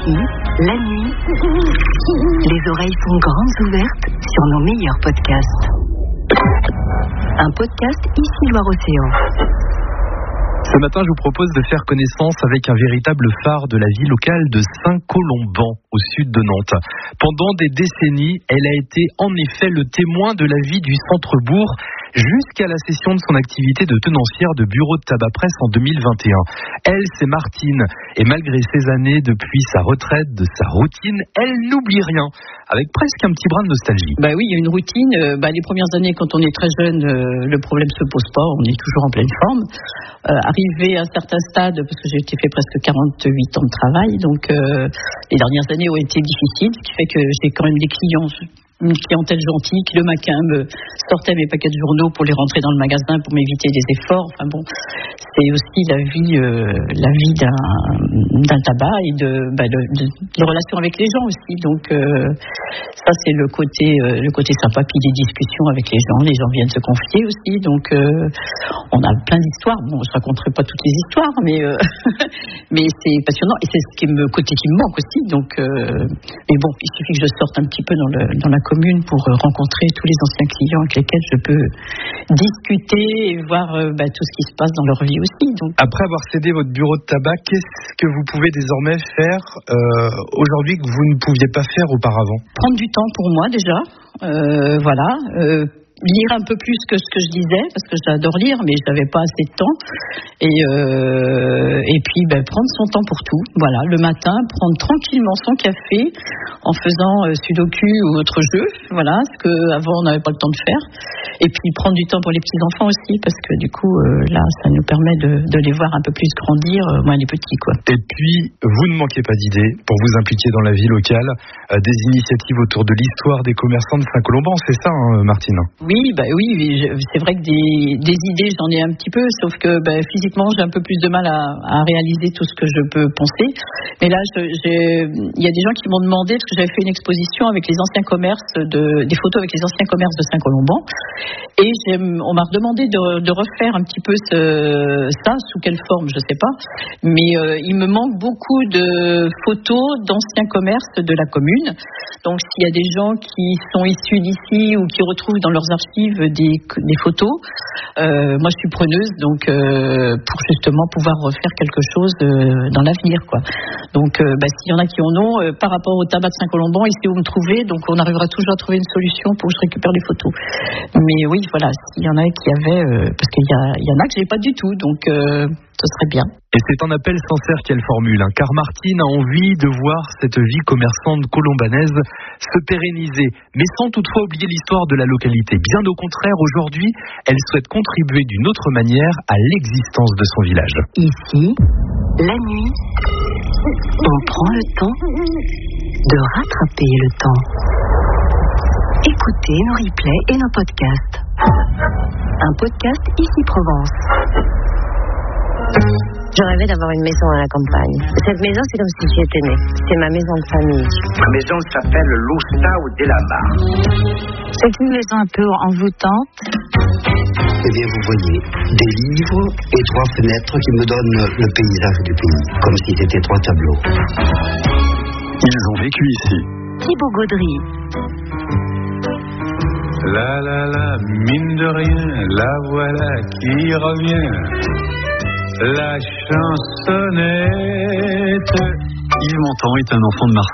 Ici, la nuit, les oreilles sont grandes ouvertes sur nos meilleurs podcasts. Un podcast Ici Loire-Océan. Ce matin, je vous propose de faire connaissance avec un véritable phare de la vie locale de Saint-Colomban, au sud de Nantes. Pendant des décennies, elle a été en effet le témoin de la vie du centre-bourg, jusqu'à la cession de son activité de tenancière de bureau de tabac presse en 2021. Elle, c'est Martine, et malgré ces années depuis sa retraite, de sa routine, elle n'oublie rien, avec presque un petit brin de nostalgie. Oui, il y a une routine. Les premières années, quand on est très jeune, le problème se pose pas, on est toujours en pleine forme. Arrivé à un certain stade, parce que j'ai fait presque 48 ans de travail, donc les dernières années ont été difficiles, ce qui fait que j'ai quand même des clients, une clientèle gentille qui le matin me sortait mes paquets de journaux pour les rentrer dans le magasin pour m'éviter des efforts. Enfin bon, c'est aussi la vie d'un tabac et de relations avec les gens aussi. Donc ça c'est le côté sympa, puis des discussions avec les gens viennent se confier aussi. Donc on a plein d'histoires. Bon, je raconterai pas toutes les histoires, mais mais c'est passionnant et c'est ce qui me manque aussi. Donc mais bon, il suffit que je sorte un petit peu dans la commune pour rencontrer tous les anciens clients avec lesquels je peux discuter et voir tout ce qui se passe dans leur vie aussi. Donc. Après avoir cédé votre bureau de tabac, qu'est-ce que vous pouvez désormais faire aujourd'hui que vous ne pouviez pas faire auparavant ? Prendre du temps pour moi déjà, lire un peu plus que ce que je disais, parce que j'adore lire, mais je n'avais pas assez de temps. Et puis prendre son temps pour tout. Voilà, le matin, prendre tranquillement son café en faisant sudoku ou autre jeu. Voilà, ce qu'avant on n'avait pas le temps de faire. Et puis prendre du temps pour les petits enfants aussi, parce que du coup là, ça nous permet de les voir un peu plus grandir, moins les petits quoi. Et puis vous ne manquez pas d'idées pour vous impliquer dans la vie locale, des initiatives autour de l'histoire des commerçants de Saint-Colomban, c'est ça, hein, Martine ? Oui, c'est vrai que des idées, j'en ai un petit peu, sauf que physiquement, j'ai un peu plus de mal à réaliser tout ce que je peux penser. Mais là, il y a des gens qui m'ont demandé, parce que j'avais fait une exposition avec les anciens commerces, des photos avec les anciens commerces de Saint-Colomban, et on m'a demandé de refaire un petit peu ça, sous quelle forme, je sais pas. Mais il me manque beaucoup de photos d'anciens commerces de la commune. Donc, s'il y a des gens qui sont issus d'ici ou qui retrouvent dans leurs archives des photos, moi je suis preneuse, donc pour justement pouvoir refaire quelque chose dans l'avenir, quoi. Donc s'il y en a qui en ont, par rapport au tabac de Saint-Colomban, ici où me trouver, donc on arrivera toujours à trouver une solution pour que je récupère les photos. Mais oui, voilà, s'il y en a qui avaient, parce qu'il y en a que j'ai pas du tout, donc ce serait bien. Et c'est un appel sincère qu'elle formule, car Martine a envie de voir cette vie commerçante colombanaise se pérenniser, mais sans toutefois oublier l'histoire de la localité. Bien au contraire, aujourd'hui, elle souhaite contribuer d'une autre manière à l'existence de son village. Ici, la nuit, on prend le temps de rattraper le temps. Écoutez nos replays et nos podcasts. Un podcast Ici Provence. Je rêvais d'avoir une maison à la campagne. Cette maison, c'est comme si j'y étais née. C'est ma maison de famille. Ma maison s'appelle l'Ostau de la Barre. C'est une maison un peu envoûtante. Eh bien, vous voyez, des livres et 3 fenêtres qui me donnent le paysage du pays, comme si c'était 3 tableaux. Ils ont vécu ici. Thibaut Gaudry. La, mine de rien, la voilà qui revient. La chansonnette. Yves Montand est un enfant de Marseille.